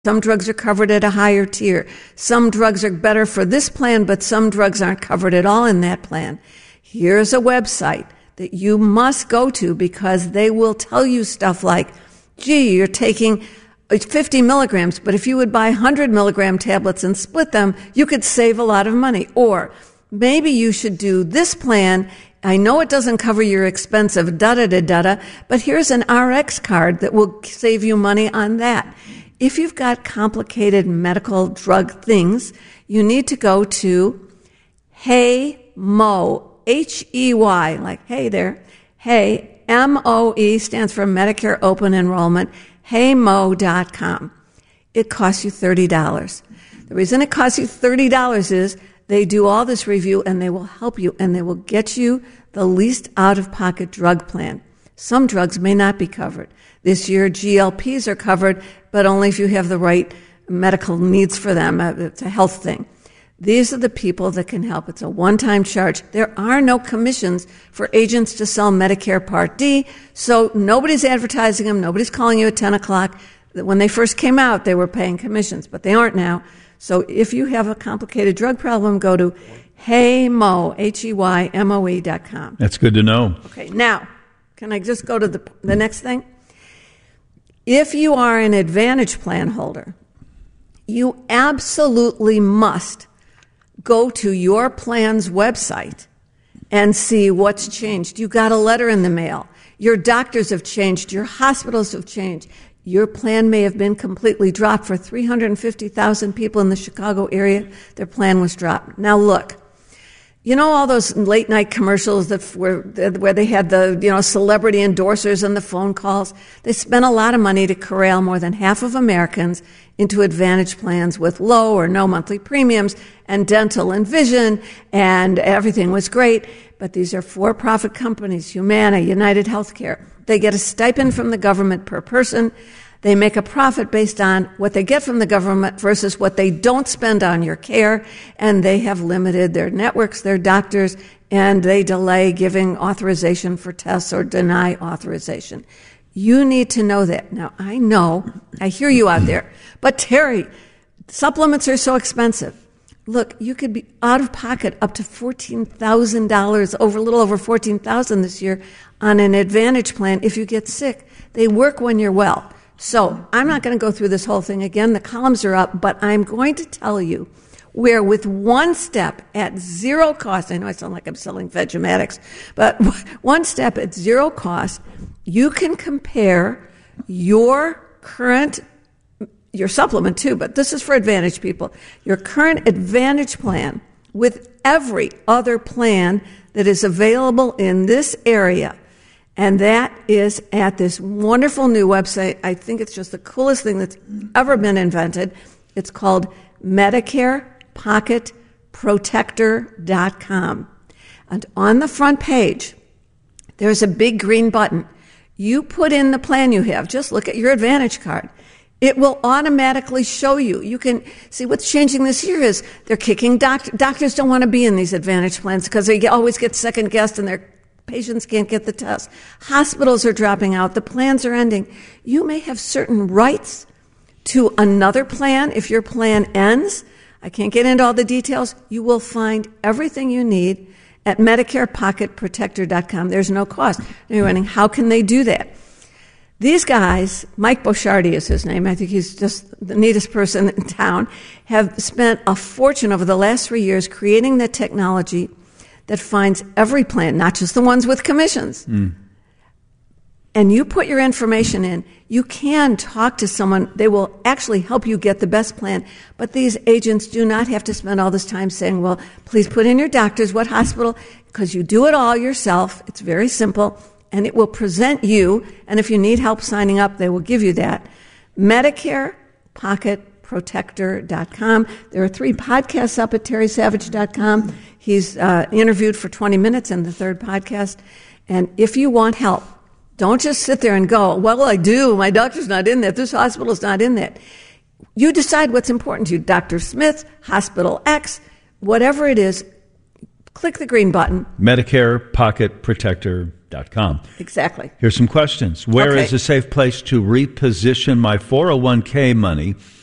Some drugs are covered at a higher tier. Some drugs are better for this plan, but some drugs aren't covered at all in that plan. Here's a website that you must go to because they will tell you stuff like, gee, you're taking 50 milligrams, but if you would buy 100 milligram tablets and split them, you could save a lot of money. Or maybe you should do this plan. I know it doesn't cover your expensive da-da-da-da-da, but here's an RX card that will save you money on that. If you've got complicated medical drug things, you need to go to HeyMo, H-E-Y, like hey there. Hey, M-O-E stands for Medicare Open Enrollment, HeyMo.com. It costs you $30. The reason it costs you $30 is they do all this review and they will help you and they will get you the least out-of-pocket drug plan. Some drugs may not be covered. This year, GLPs are covered, but only if you have the right medical needs for them. It's a health thing. These are the people that can help. It's a one-time charge. There are no commissions for agents to sell Medicare Part D, so nobody's advertising them. Nobody's calling you at 10 o'clock. When they first came out, they were paying commissions, but they aren't now. So if you have a complicated drug problem, go to HeyMo, HeyMoe.com. That's good to know. Okay, now, can I just go to the next thing? If you are an Advantage plan holder, you absolutely must go to your plan's website and see what's changed. You got a letter in the mail. Your doctors have changed. Your hospitals have changed. Your plan may have been completely dropped. For 350,000 people in the Chicago area, their plan was dropped. Now look, you know all those late night commercials where they had the celebrity endorsers and the phone calls? They spent a lot of money to corral more than half of Americans into Advantage plans with low or no monthly premiums and dental and vision, and everything was great. But these are for-profit companies, Humana, United Healthcare. They get a stipend from the government per person. They make a profit based on what they get from the government versus what they don't spend on your care, and they have limited their networks, their doctors, and they delay giving authorization for tests or deny authorization. You need to know that. Now, I hear you out there, but Terry, supplements are so expensive. Look, you could be out of pocket up to $14,000, a little over $14,000 this year on an Advantage plan if you get sick. They work when you're well. So I'm not going to go through this whole thing again. The columns are up, but I'm going to tell you where with one step at zero cost, I know I sound like I'm selling Vegematics, but one step at zero cost, you can compare your supplement too, but this is for Advantage people, your current Advantage plan with every other plan that is available in this area. And that is at this wonderful new website. I think it's just the coolest thing that's ever been invented. It's called MedicarePocketProtector.com. And on the front page, there's a big green button. You put in the plan you have. Just look at your Advantage card. It will automatically show you. You can see what's changing this year is they're kicking doctors don't want to be in these Advantage plans because they always get second guessed and their patients can't get the test. Hospitals are dropping out. The plans are ending. You may have certain rights to another plan. If your plan ends, I can't get into all the details. You will find everything you need at MedicarePocketProtector.com. There's no cost. You're wondering, how can they do that? These guys, Mike Bochardi is his name, I think he's just the neatest person in town, have spent a fortune over the last 3 years creating the technology that finds every plan, not just the ones with commissions. And you put your information in, you can talk to someone. They will actually help you get the best plan. But these agents do not have to spend all this time saying, well, please put in your doctors, what hospital, because you do it all yourself. It's very simple, and it will present you. And if you need help signing up, they will give you that. MedicarePocketProtector.com. There are 3 podcasts up at TerrySavage.com. He's interviewed for 20 minutes in the 3rd podcast. And if you want help, don't just sit there and go, well, I do. My doctor's not in that. This hospital's not in that. You decide what's important to you. Dr. Smith, Hospital X, whatever it is, click the green button. MedicarePocketProtector.com. Exactly. Here's some questions. Where is a safe place to reposition my 401k money